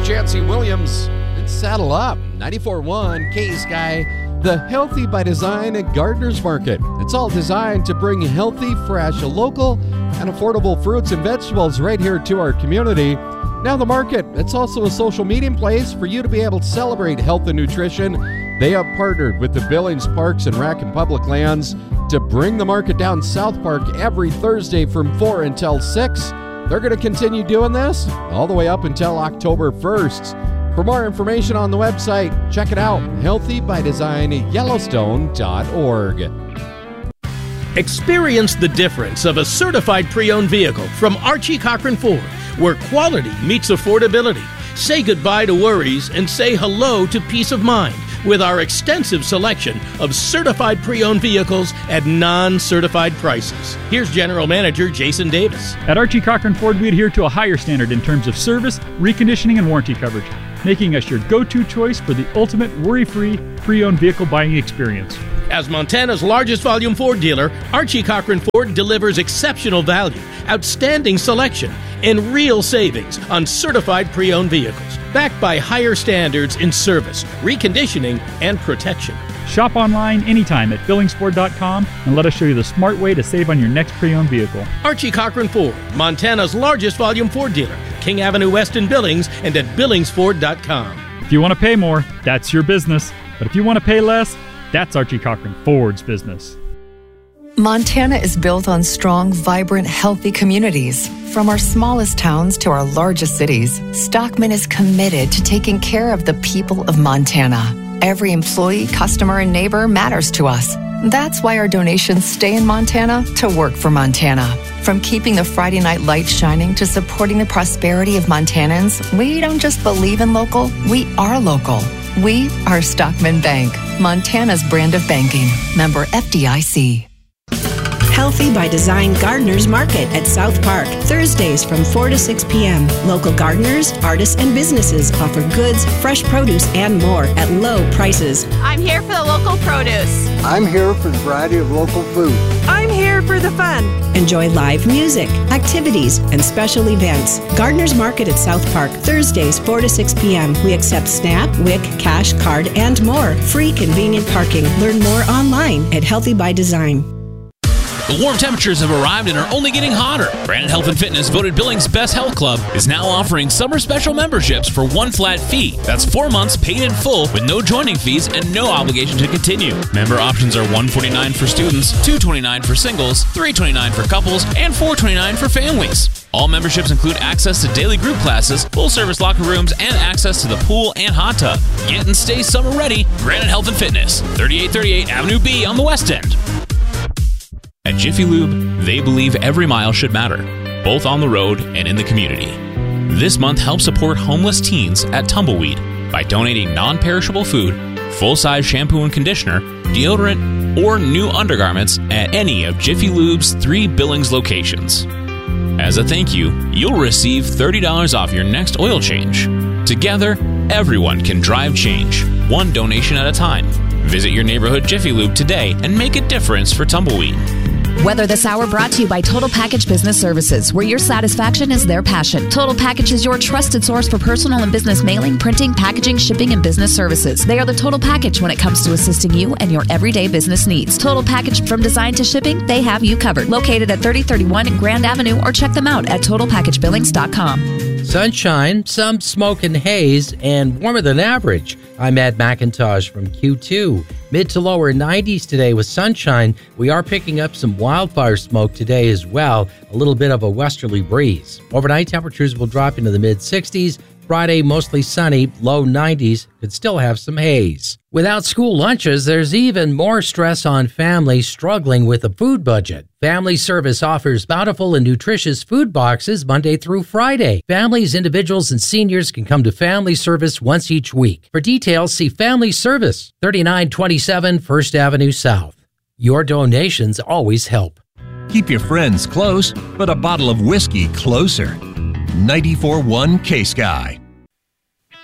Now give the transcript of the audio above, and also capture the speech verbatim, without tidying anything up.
Chancey Williams. And saddle up. ninety-four point one K-Sky, the Healthy by Design at Gardner's Market. It's all designed to bring healthy, fresh, local, and affordable fruits and vegetables right here to our community. Now the market, it's also a social meeting place for you to be able to celebrate health and nutrition. They have partnered with the Billings Parks and Rec and Public Lands to bring the market down South Park every Thursday from four until six. They're going to continue doing this all the way up until October first. For more information on the website, check it out, healthy by design yellowstone dot org. Experience the difference of a certified pre-owned vehicle from Archie Cochran Ford, where quality meets affordability. Say goodbye to worries and say hello to peace of mind with our extensive selection of certified pre-owned vehicles at non-certified prices. Here's General Manager Jason Davis. At Archie Cochran Ford, we adhere to a higher standard in terms of service, reconditioning, and warranty coverage, making us your go-to choice for the ultimate worry-free pre-owned vehicle buying experience. As Montana's largest volume Ford dealer, Archie Cochran Ford delivers exceptional value, outstanding selection, and real savings on certified pre-owned vehicles, backed by higher standards in service, reconditioning, and protection. Shop online anytime at billings ford dot com and let us show you the smart way to save on your next pre-owned vehicle. Archie Cochran Ford, Montana's largest volume Ford dealer, King Avenue West in Billings, and at billings ford dot com. If you want to pay more, that's your business. But if you want to pay less, that's Archie Cochran Ford's business. Montana is built on strong, vibrant, healthy communities. From our smallest towns to our largest cities, Stockman is committed to taking care of the people of Montana. Every employee, customer, and neighbor matters to us. That's why our donations stay in Montana to work for Montana. From keeping the Friday night lights shining to supporting the prosperity of Montanans, we don't just believe in local, we are local. We are Stockman Bank, Montana's brand of banking. Member F D I C. Healthy by Design Gardeners Market at South Park, Thursdays from four to six p.m. Local gardeners, artists, and businesses offer goods, fresh produce, and more at low prices. I'm here for the local produce. I'm here for the variety of local food. I'm here for the fun. Enjoy live music, activities, and special events. Gardeners Market at South Park, Thursdays four to six p.m. We accept SNAP, W I C, cash, card, and more. Free convenient parking. Learn more online at Healthy by Design. The warm temperatures have arrived and are only getting hotter. Granite Health and Fitness, voted Billings' best health club, is now offering summer special memberships for one flat fee. That's four months paid in full with no joining fees and no obligation to continue. Member options are one hundred forty-nine dollars for students, two hundred twenty-nine dollars for singles, three hundred twenty-nine dollars for couples, and four hundred twenty-nine dollars for families. All memberships include access to daily group classes, full-service locker rooms, and access to the pool and hot tub. Get and stay summer ready. Granite Health and Fitness, thirty-eight thirty-eight Avenue B on the West End. At Jiffy Lube, they believe every mile should matter, both on the road and in the community. This month, help support homeless teens at Tumbleweed by donating non-perishable food, full-size shampoo and conditioner, deodorant, or new undergarments at any of Jiffy Lube's three Billings locations. As a thank you, you'll receive thirty dollars off your next oil change. Together, everyone can drive change, one donation at a time. Visit your neighborhood Jiffy Lube today and make a difference for Tumbleweed. Weather This Hour brought to you by Total Package Business Services, where your satisfaction is their passion. Total Package is your trusted source for personal and business mailing, printing, packaging, shipping, and business services. They are the total package when it comes to assisting you and your everyday business needs. Total Package from design to shipping, they have you covered. Located at thirty thirty-one Grand Avenue, or check them out at total package billings dot com. Sunshine, some smoke and haze, and warmer than average. I'm Ed McIntosh from Q two. Mid to lower nineties today with sunshine. We are picking up some wildfire smoke today as well. A little bit of a westerly breeze. Overnight temperatures will drop into the mid sixties. Friday, mostly sunny, low nineties, could still have some haze. Without school lunches, there's even more stress on families struggling with a food budget. Family Service offers bountiful and nutritious food boxes Monday through Friday. Families, individuals, and seniors can come to Family Service once each week. For details, see Family Service, thirty-nine twenty-seven First Avenue South. Your donations always help. Keep your friends close, but a bottle of whiskey closer. ninety-four point one K-Sky.